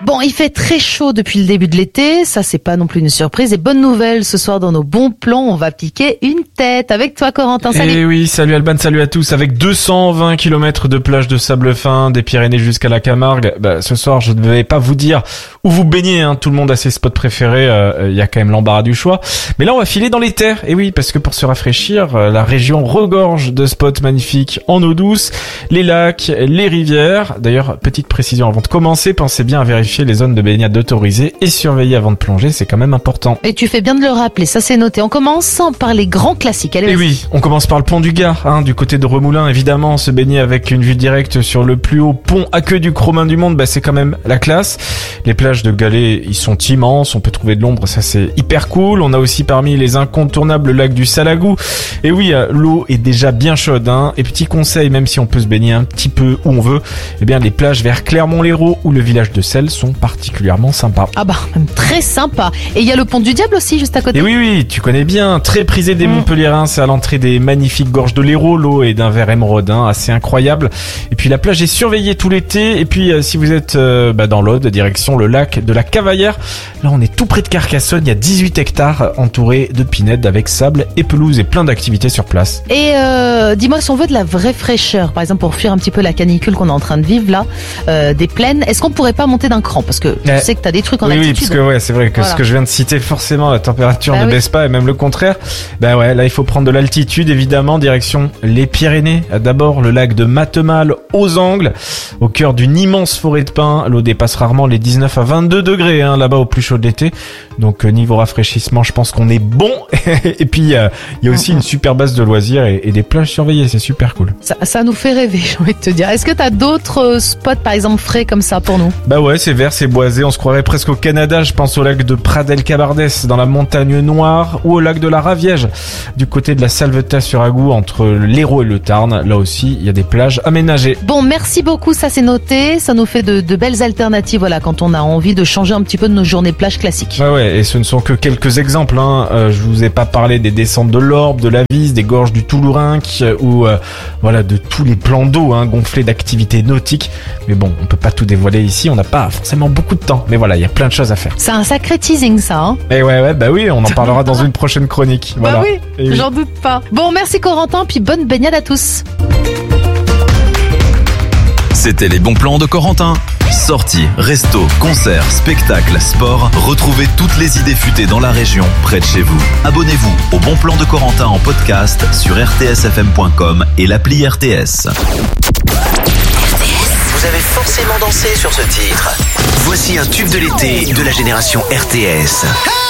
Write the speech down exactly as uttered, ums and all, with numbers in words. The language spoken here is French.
Bon, il fait très chaud depuis le début de l'été, ça c'est pas non plus une surprise. Et bonne nouvelle, ce soir dans nos bons plans, on va piquer une tête. Avec toi Corentin, salut. Eh oui, salut Alban, salut à tous. Avec deux cent vingt kilomètres de plage de sable fin, des Pyrénées jusqu'à la Camargue, bah, ce soir je ne vais pas vous dire où vous baignez, hein. Tout le monde a ses spots préférés, il euh, y a quand même l'embarras du choix. Mais là on va filer dans les terres, et oui, parce que pour se rafraîchir, euh, la région regorge de spots magnifiques en eau douce, les lacs, les rivières. D'ailleurs, petite précision avant de commencer, pensez bien à vérifier les zones de baignade autorisées et surveiller avant de plonger, c'est quand même important. Et tu fais bien de le rappeler, ça c'est noté. On commence par les grands classiques. Allez, et oui, on commence par le pont du Gard, hein, du côté de Remoulins, évidemment. Se baigner avec une vue directe sur le plus haut pont aqueduc romain du monde, bah c'est quand même la classe. Les plages de galets, ils sont immenses, on peut trouver de l'ombre, ça c'est hyper cool. On a aussi parmi les incontournables le lac du Salagou. Et oui, l'eau est déjà bien chaude, hein. Et petit conseil, même si on peut se baigner un petit peu où on veut, eh bien les plages vers Clermont-Lérault ou le village de Selles sont particulièrement sympas. Ah bah, même très sympa. Et il y a le pont du Diable aussi, juste à côté. Et oui, oui, tu connais bien. Très prisé des mmh. Montpelliérains, c'est à l'entrée des magnifiques gorges de l'Hérault. L'eau est d'un vert émeraude, hein, assez incroyable. Et puis la plage est surveillée tout l'été. Et puis euh, si vous êtes euh, bah, dans l'Aude, direction le lac de la Cavaillère, là on est tout près de Carcassonne. Il y a dix-huit hectares entourés de pinèdes avec sable et pelouse et plein d'activités sur place. Et euh, dis-moi, si on veut de la vraie fraîcheur, par exemple pour fuir un petit peu la canicule qu'on est en train de vivre là, euh, des plaines, est-ce qu'on pourrait pas monter d'un cran? Parce que je sais que t'as des trucs en oui, altitude. Oui, parce que ouais, c'est vrai que voilà. Ce que je viens de citer, forcément la température bah ne oui. baisse pas, et même le contraire. Ben ouais, là il faut prendre de l'altitude évidemment, direction les Pyrénées. D'abord le lac de Matemal aux Angles, au cœur d'une immense forêt de pins. L'eau dépasse rarement les dix-neuf à vingt-deux degrés, hein, là-bas au plus chaud de l'été. Donc niveau rafraîchissement, je pense qu'on est bon. Et puis il euh, y a aussi une super base de loisirs et, et des plages surveillées, c'est super cool. Ça, ça nous fait rêver, j'ai envie de te dire. Est-ce que t'as d'autres spots par exemple frais comme ça pour nous? Bah ouais, c'est vert, c'est boisé, on se croirait presque au Canada. Je pense au lac de Pradel-Cabardès dans la montagne Noire, ou au lac de la Raviège du côté de la Salvetat-sur-Agou entre l'Hérault et le Tarn. Là aussi il y a des plages aménagées. Bon, merci beaucoup, ça c'est noté. Ça nous fait de, de belles alternatives, voilà, quand on a envie de changer un petit peu de nos journées plage classiques. Ouais ouais, et ce ne sont que quelques exemples, hein. euh, Je vous ai pas parlé des descentes de l'Orbe, de la Vise, des gorges du Toulourinque, ou euh, voilà, de tous les plans d'eau, hein, gonflés d'activités nautiques. Mais bon, on peut pas tout dévoiler ici, on n'a pas forcément beaucoup de temps. Mais voilà, il y a plein de choses à faire. C'est un sacré teasing ça, hein. Et ouais ouais, bah oui, on en parlera dans une prochaine chronique. Voilà. Bah oui, et j'en oui. doute pas. Bon, merci Corentin, puis bonne baignade à tous. C'était les bons plans de Corentin. Sorties, restos, concerts, spectacles, sport. Retrouvez toutes les idées futées dans la région, près de chez vous. Abonnez-vous au Bon Plan de Corentin en podcast sur r t s f m point com et l'appli R T S. Vous avez forcément dansé sur ce titre. Voici un tube de l'été de la génération R T S.